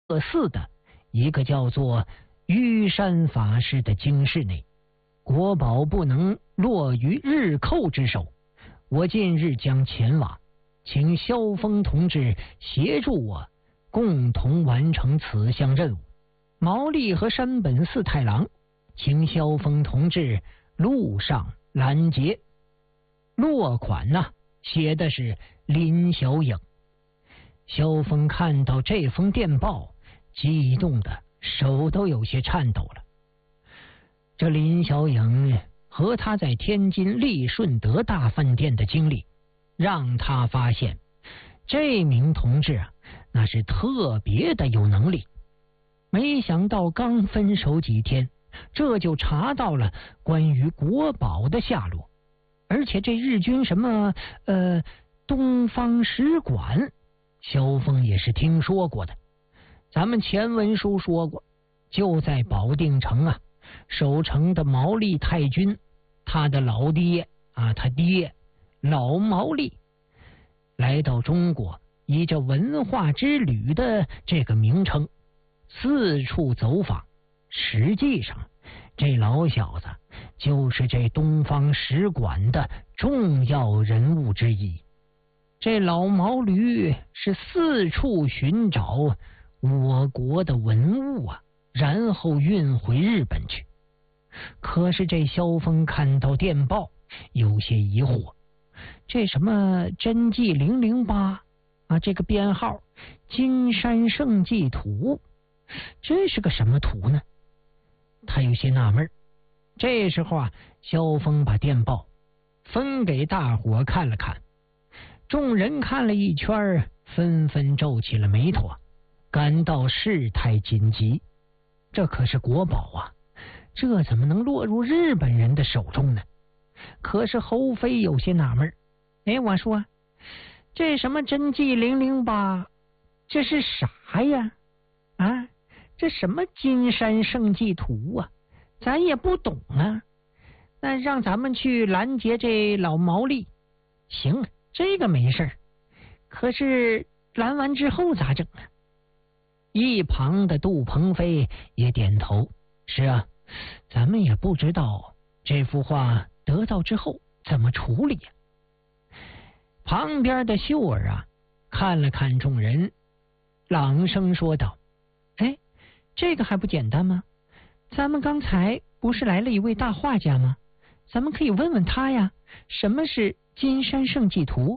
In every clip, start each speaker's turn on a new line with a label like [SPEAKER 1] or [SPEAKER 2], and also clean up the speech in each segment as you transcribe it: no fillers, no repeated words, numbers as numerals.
[SPEAKER 1] 寺的一个叫做玉山法师的经室内，国宝不能落于日寇之手。我近日将前往，请萧峰同志协助我，共同完成此项任务。毛利和山本四太郎，请萧峰同志路上拦截。落款写的是林小影。萧峰看到这封电报，激动的手都有些颤抖了。这林小影和他在天津利顺德大饭店的经历，让他发现这名同志那是特别的有能力。没想到刚分手几天，这就查到了关于国宝的下落，而且这日军什么东方使馆，萧峰也是听说过的。咱们前文书说过，就在保定城守城的毛利太君，他的老爹他爹老毛利来到中国，以这文化之旅的这个名称四处走访。实际上这老小子就是这东方使馆的重要人物之一。这老毛驴是四处寻找我国的文物然后运回日本去。可是这萧峰看到电报，有些疑惑，这什么真迹008这个编号金山圣迹图，这是个什么图呢？他有些纳闷。这时候萧峰把电报分给大伙看了看，众人看了一圈，纷纷皱起了眉头，感到事态紧急。这可是国宝这怎么能落入日本人的手中呢？可是侯飞有些纳闷。我说这什么真迹008，这是啥呀？这什么金山圣迹图咱也不懂那让咱们去拦截这老毛利，行，这个没事，可是拦完之后咋整一旁的杜鹏飞也点头，是咱们也不知道这幅画得到之后怎么处理旁边的秀儿看了看众人，朗声说道：这个还不简单吗？咱们刚才不是来了一位大画家吗？咱们可以问问他呀，什么是金山圣迹图？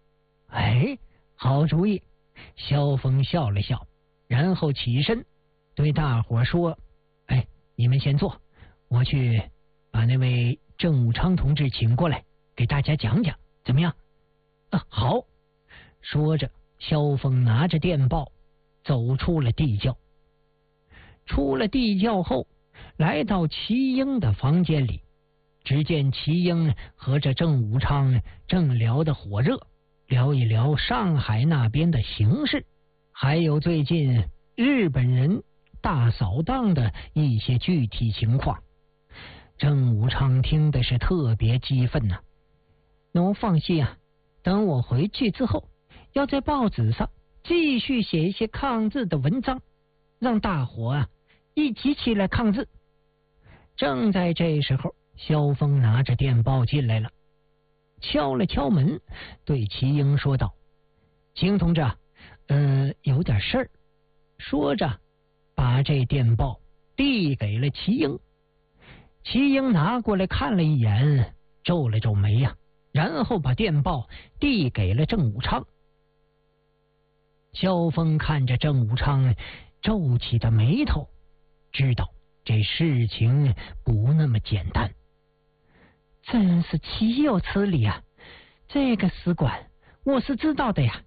[SPEAKER 1] 好主意。萧峰笑了笑，然后起身对大伙说：你们先坐，我去把那位郑武昌同志请过来，给大家讲讲，怎么样？好。说着，萧峰拿着电报走出了地窖。出了地窖后，来到齐英的房间里，只见齐英和这郑武昌正聊得火热，聊一聊上海那边的形势，还有最近日本人大扫荡的一些具体情况。郑武昌听的是特别激愤侬放心等我回去之后，要在报纸上继续写一些抗日的文章，让大伙一起起来抗日。正在这时候，萧峰拿着电报进来了，敲了敲门，对齐英说道：秦同志有点事儿。说着把这电报递给了齐英。齐英拿过来看了一眼，皱了皱眉然后把电报递给了郑武昌。萧峰看着郑武昌皱起的眉头，知道这事情不那么简单。真是岂有此理这个使馆我是知道的呀，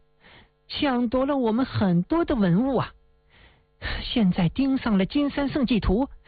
[SPEAKER 1] 抢夺了我们很多的文物现在盯上了金山圣迹图，